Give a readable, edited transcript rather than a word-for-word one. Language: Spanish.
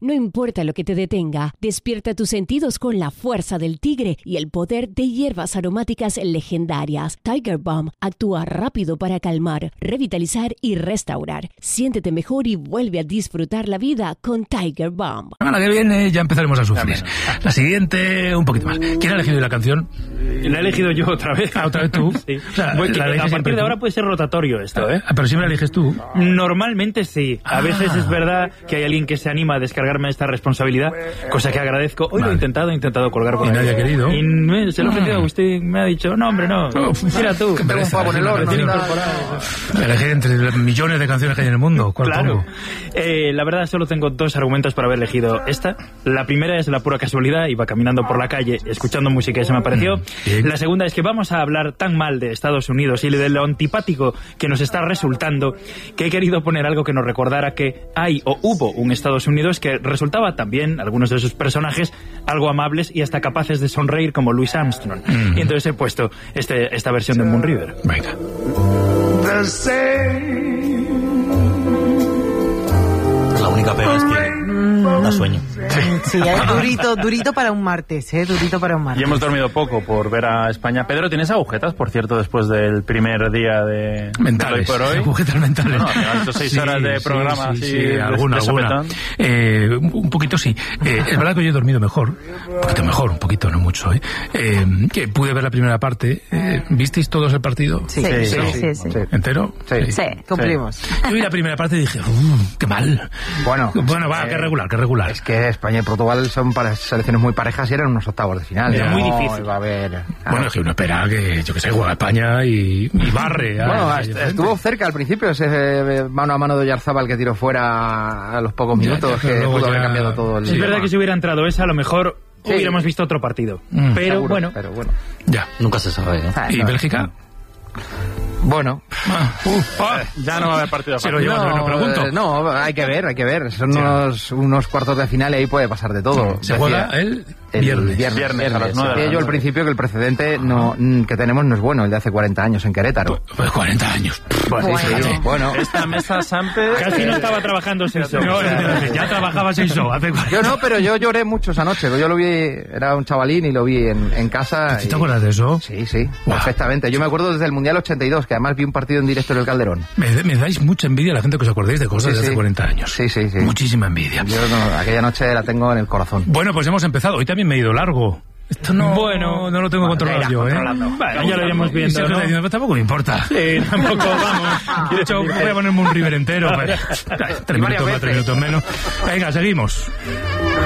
No importa lo que te detenga, despierta tus sentidos con la fuerza del tigre y el poder de hierbas aromáticas legendarias. Tiger Balm actúa rápido para calmar, revitalizar y restaurar. Siéntete mejor y vuelve a disfrutar la vida con Tiger Balm. La semana que viene ya empezaremos a sufrir. La siguiente, un poquito más. ¿Quién ha elegido la canción? La he elegido yo otra vez. ¿Ah, otra vez tú? Sí. O sea, A partir de ahora puede ser rotatorio esto, ¿eh? Pero siempre la eliges tú. Normalmente sí. A veces es verdad que hay alguien que se anima a descargarme esta responsabilidad, cosa que agradezco. Hoy lo he intentado colgar con Y nadie ha querido. Y se lo he ofrecido a Agustín, me ha dicho, no hombre, no. Mira tú. Qué pereza, un ponerlo, elegir entre los millones de canciones que hay en el mundo. ¿Cuál claro. pongo? La verdad solo tengo dos argumentos para haber elegido esta. La primera es la pura casualidad, iba caminando por la calle escuchando música y se me apareció. La segunda es que vamos a hablar tan mal de Estados Unidos y de lo antipático que nos está resultando, que he querido poner algo que nos recordara que hay o hubo un Estados Unidos que resultaba también, algunos de sus personajes, algo amables y hasta capaces de sonreír como Louis Armstrong. Y entonces he puesto esta versión de Moon River. Venga. La única pega es que da sueño. Sí, es durito para un martes, durito para un martes. Y hemos dormido poco por ver a España. Pedro, ¿tienes agujetas, por cierto, después del primer día de mentales, de hoy por hoy? Agujetas mentales. No, estos 6 horas de programa. Sí, alguna. Un poquito sí. Es verdad que hoy he dormido mejor. Un poquito, no mucho. Que pude ver la primera parte. ¿Visteis todos el partido? Sí. ¿Entero? Sí, cumplimos. Yo vi la primera parte y dije, qué mal. Bueno, qué regular. Es que España y Portugal son selecciones muy parejas y eran unos octavos de final. Era muy difícil. Va a haber... Bueno, es que uno espera que, yo que sé, juega España y barre. Bueno, estuvo cerca al principio ese mano a mano de Oyarzábal que tiró fuera a los pocos minutos, que pudo haber cambiado todo el... Es verdad que si hubiera entrado esa, a lo mejor hubiéramos visto otro partido. Pero seguro, bueno. Ya. Nunca se sabe, ¿eh? ¿Y Bélgica? Bueno, ya no va a haber partido. No pregunto. No, hay que ver. Son unos cuartos de final y ahí puede pasar de todo. Se juega el viernes a las 9. Decía yo al principio que el precedente que tenemos no es bueno, el de hace 40 años en Querétaro. Pues 40 años. Bueno. Esta mesa Sampe... Casi no estaba trabajando Seiso. Ya trabajaba Seiso. Yo no, pero yo lloré mucho esa noche. Yo lo vi, era un chavalín y lo vi en casa. ¿Te acuerdas de eso? Sí, perfectamente. Yo me acuerdo desde el Mundial 82, que además vi un partido en directo en el Calderón. Me dais mucha envidia a la gente que os acordéis de cosas de hace 40 años. Sí. Muchísima envidia. Yo aquella noche la tengo en el corazón. Bueno, pues hemos empezado. Hoy también me he ido largo. Esto no lo tengo controlado yo, Bueno, ya lo iremos viendo, ¿no? Pero tampoco me importa. Tampoco vamos. De hecho, voy a ponerme un River entero. 3 minutos más, 3 minutos menos. Venga, seguimos.